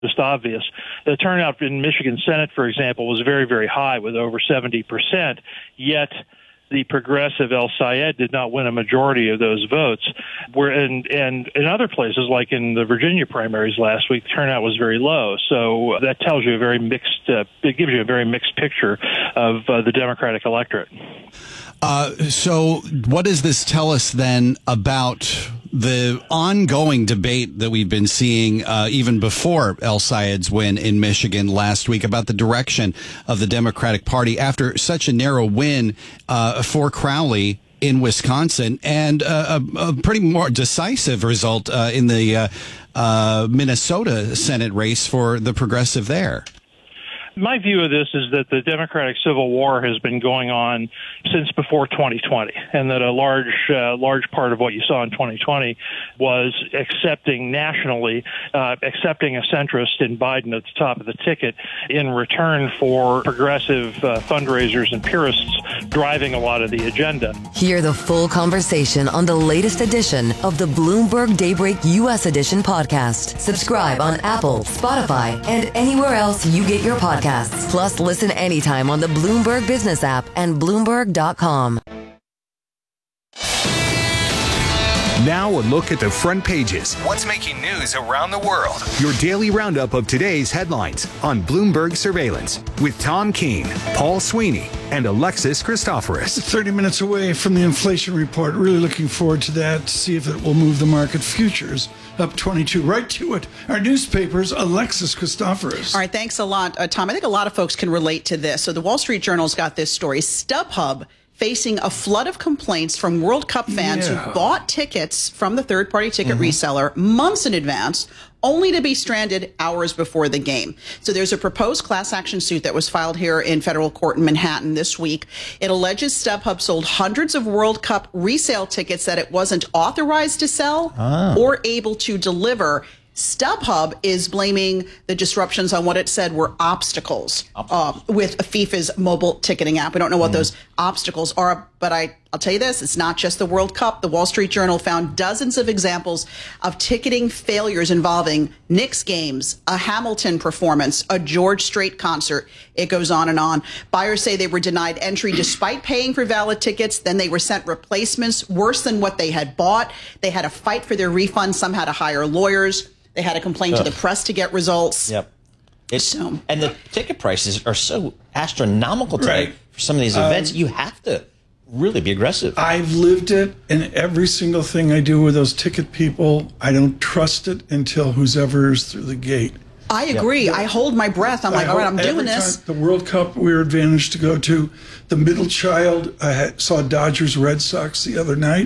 just obvious. The turnout in Michigan Senate, for example, was very, very high with over 70%, yet the progressive El Sayed did not win a majority of those votes. And in other places, like in the Virginia primaries last week, the turnout was very low. So that tells you it gives you a very mixed picture of the Democratic electorate. So what does this tell us then about the ongoing debate that we've been seeing even before El Sayed's win in Michigan last week about the direction of the Democratic Party after such a narrow win for Crowley in Wisconsin and a pretty more decisive result in the Minnesota Senate race for the progressive there? My view of this is that the Democratic Civil War has been going on since before 2020, and that a large part of what you saw in 2020 was accepting a centrist in Biden at the top of the ticket in return for progressive fundraisers and purists driving a lot of the agenda. Hear the full conversation on the latest edition of the Bloomberg Daybreak U.S. Edition podcast. Subscribe on Apple, Spotify, and anywhere else you get your podcasts. Plus, listen anytime on the Bloomberg Business app and Bloomberg.com. Now a look at the front pages. What's making news around the world? Your daily roundup of today's headlines on Bloomberg Surveillance with Tom Keene, Paul Sweeney, and Alexis Christoforous. 30 minutes away from the inflation report. Really looking forward to that to see if it will move the market. Futures up 22. Right to it. Our newspapers, Alexis Christoforous. All right, thanks a lot, Tom. I think a lot of folks can relate to this. So the Wall Street Journal's got this story. StubHub facing a flood of complaints from World Cup fans who bought tickets from the third-party ticket reseller months in advance, only to be stranded hours before the game. So there's a proposed class action suit that was filed here in federal court in Manhattan this week. It alleges StubHub sold hundreds of World Cup resale tickets that it wasn't authorized to sell or able to deliver. StubHub is blaming the disruptions on what it said were obstacles with FIFA's mobile ticketing app. We don't know what those obstacles are, but I'll tell you this, it's not just the World Cup. The Wall Street Journal found dozens of examples of ticketing failures involving Knicks games, a Hamilton performance, a George Strait concert. It goes on and on. Buyers say they were denied entry despite paying for valid tickets. Then they were sent replacements worse than what they had bought. They had to fight for their refund. Some had to hire lawyers. They had to complain to the press to get results. Yep. And the ticket prices are so astronomical today for some of these events. You have to really be aggressive. I've lived it, and every single thing I do with those ticket people, I don't trust it until who's ever is through the gate. I agree. Yep. I hold my breath. I'm like, all right, I'm doing this. The World Cup we were advantaged to go to. The middle child, I saw Dodgers Red Sox the other night.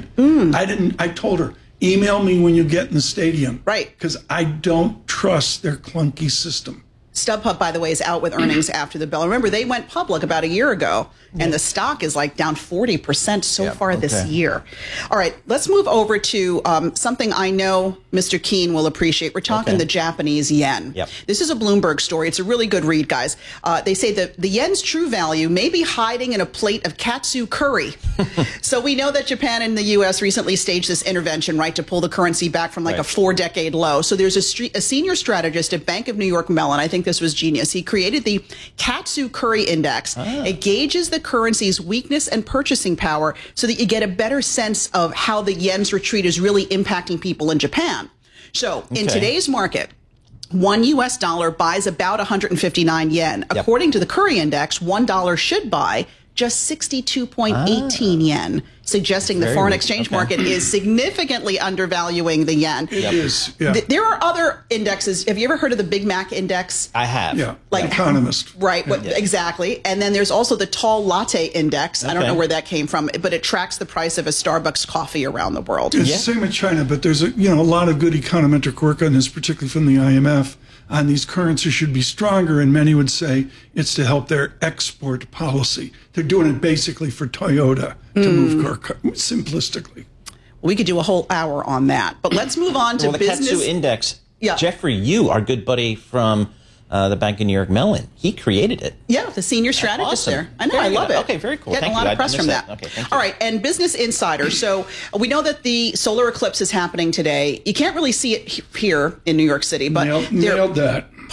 I told her, email me when you get in the stadium. Right. Because I don't trust their clunky system. StubHub, by the way, is out with earnings after the bell. Remember, they went public about a year ago, and the stock is like down 40% so far this year. All right, let's move over to something I know Mr. Keene will appreciate. We're talking the Japanese yen. Yep. This is a Bloomberg story. It's a really good read, guys. They say that the yen's true value may be hiding in a plate of katsu curry. So we know that Japan and the U.S. recently staged this intervention, right, to pull the currency back from like a 4-decade low. So there's a senior strategist at Bank of New York Mellon. I think this was genius. He created the Katsu Curry Index. It gauges the currency's weakness and purchasing power so that you get a better sense of how the yen's retreat is really impacting people in Japan. So in today's market, $1 US buys about 159 yen. According to the Curry Index, $1 should buy just 62.18 yen, suggesting the foreign exchange market is significantly undervaluing the yen. It is, There are other indexes. Have you ever heard of the Big Mac Index? I have. Yeah, like Economist. Right, exactly. And then there's also the Tall Latte Index. I don't know where that came from, but it tracks the price of a Starbucks coffee around the world. It's the same in China, but there's a lot of good econometric work on this, particularly from the IMF. On these currencies should be stronger, and many would say it's to help their export policy. They're doing it basically for Toyota to move simplistically. We could do a whole hour on that, but let's move on to the business. Katsu Index. Jeffrey Yu, our good buddy from the Bank of New York Mellon. He created it. Yeah, the senior strategist there. I know, I love it. Okay, very cool. Getting a lot of press from that. Okay, thank you. All right, and Business Insider. So we know that the solar eclipse is happening today. You can't really see it here in New York City, but nailed that.